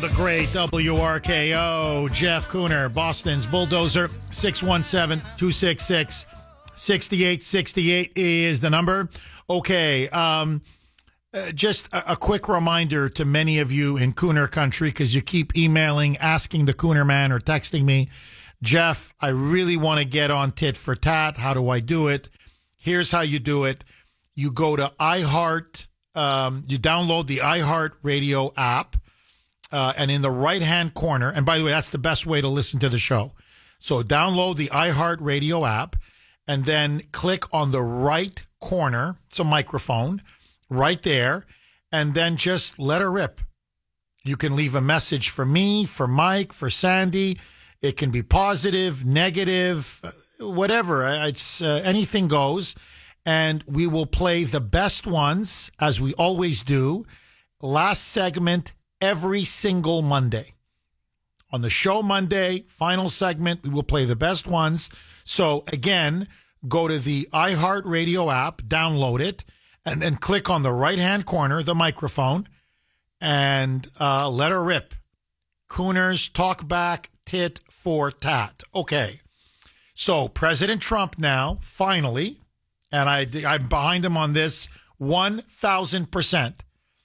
the great WRKO, Jeff Cooner, Boston's Bulldozer. 617-266-6868 is the number. Okay, just a quick reminder to many of you in Cooner country, because you keep emailing, asking the Cooner man or texting me, Jeff, I really want to get on Tit for Tat. How do I do it? Here's how you do it. You go to iHeart, you download the iHeart Radio app, and in the right-hand corner, and by the way, that's the best way to listen to the show. So download the iHeart Radio app, and then click on the right corner. It's a microphone right there, and then just let her rip. You can leave a message for me, for Mike, for Sandy. It can be positive, negative, whatever. It's anything goes, and we will play the best ones, as we always do. Last segment every single Monday. On the show Monday, final segment, we will play the best ones. So again, go to the iHeartRadio app, download it, and then click on the right-hand corner, the microphone, and let her rip. Cooners Talk Back, Tit for Tat. Okay. So President Trump now, finally, and I'm behind him on this 1,000%,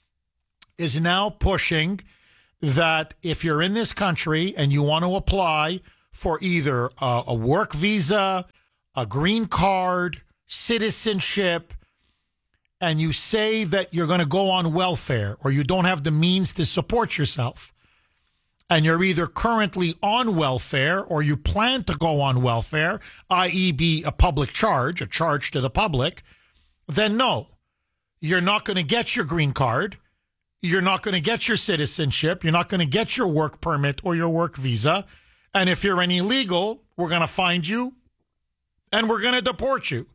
is now pushing that if you're in this country and you want to apply for either a work visa, a green card, citizenship, and you say that you're going to go on welfare or you don't have the means to support yourself, and you're either currently on welfare or you plan to go on welfare, i.e. be a public charge, a charge to the public, then no, you're not going to get your green card. You're not going to get your citizenship. You're not going to get your work permit or your work visa. And if you're an illegal, we're going to find you and we're going to deport you.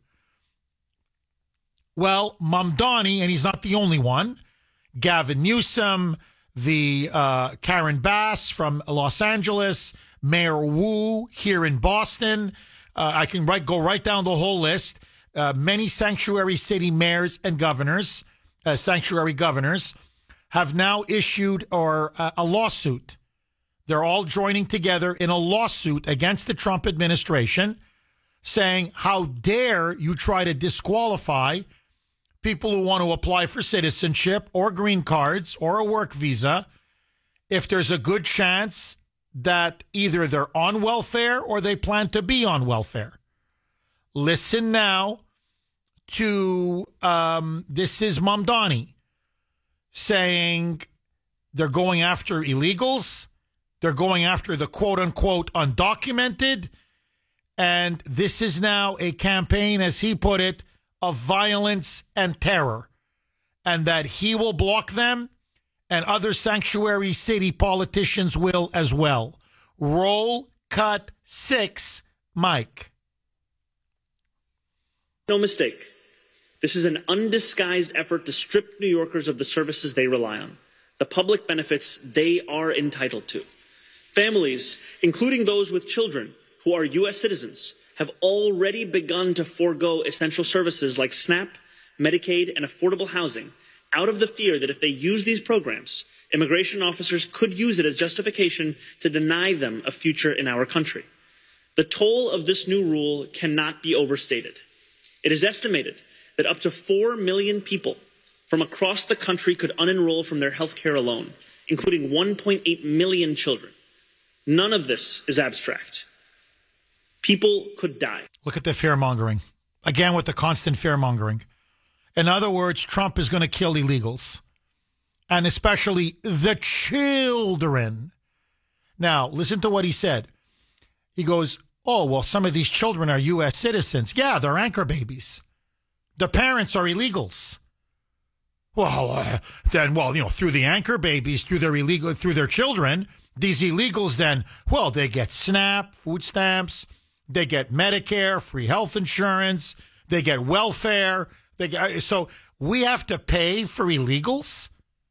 Well, Mamdani, and he's not the only one, Gavin Newsom, the Karen Bass from Los Angeles, Mayor Wu here in Boston. I can go right down the whole list. Many sanctuary city mayors and governors, sanctuary governors, have now issued a lawsuit. They're all joining together in a lawsuit against the Trump administration, saying, how dare you try to disqualify people who want to apply for citizenship or green cards or a work visa if there's a good chance that either they're on welfare or they plan to be on welfare. Listen now to, this is Mamdani saying they're going after illegals. They're going after the quote-unquote undocumented. And this is now a campaign, as he put it, of violence and terror. And that he will block them and other sanctuary city politicians will as well. Roll cut 6, Mike. No mistake. This is an undisguised effort to strip New Yorkers of the services they rely on, the public benefits they are entitled to. Families, including those with children who are U.S. citizens, have already begun to forego essential services like SNAP, Medicaid, and affordable housing out of the fear that if they use these programs, immigration officers could use it as justification to deny them a future in our country. The toll of this new rule cannot be overstated. It is estimated that up to 4 million people from across the country could unenroll from their health care alone, including 1.8 million children. None of this is abstract. People could die. Look at the fear-mongering. Again, with the constant fear-mongering. In other words, Trump is going to kill illegals, and especially the children. Now, listen to what he said. He goes, oh, well, some of these children are U.S. citizens. Yeah, they're anchor babies. The parents are illegals. Well, through the anchor babies, through their children, these illegals then, well, they get SNAP, food stamps, they get Medicare, free health insurance, they get welfare. So we have to pay for illegals?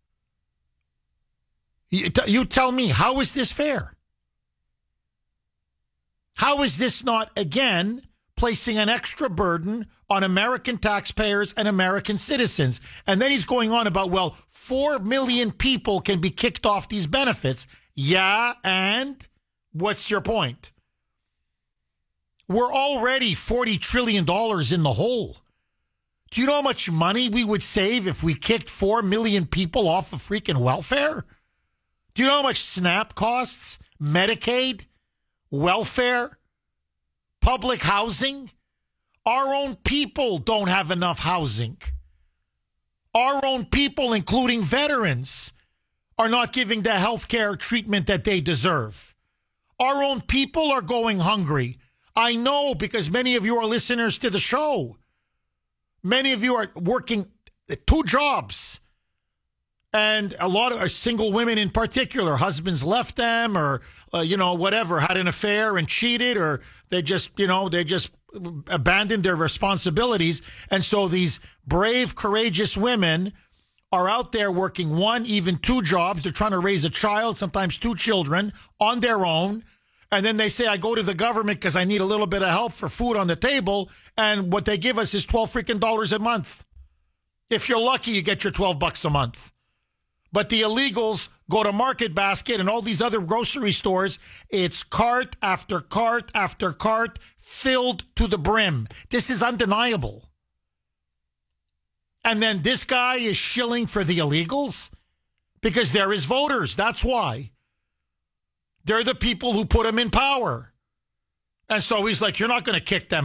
You tell me, how is this fair? How is this not, again, placing an extra burden on American taxpayers and American citizens. And then he's going on about, well, 4 million people can be kicked off these benefits. Yeah, and what's your point? We're already $40 trillion in the hole. Do you know how much money we would save if we kicked 4 million people off of freaking welfare? Do you know how much SNAP costs? Medicaid? Welfare? Public housing? Our own people don't have enough housing. Our own people, including veterans, are not giving the health care treatment that they deserve. Our own people are going hungry. I know, because many of you are listeners to the show. Many of you are working 2 jobs. And a lot of single women in particular, husbands left them or, whatever, had an affair and cheated, or they just abandoned their responsibilities. And so these brave, courageous women are out there working 1, even 2 jobs. They're trying to raise a child, sometimes 2 children on their own. And then they say, I go to the government because I need a little bit of help for food on the table. And what they give us is $12 freaking a month. If you're lucky, you get your $12 a month. But the illegals go to Market Basket and all these other grocery stores. It's cart after cart after cart filled to the brim. This is undeniable. And then this guy is shilling for the illegals because they're his voters. That's why. They're the people who put him in power. And so he's like, you're not going to kick them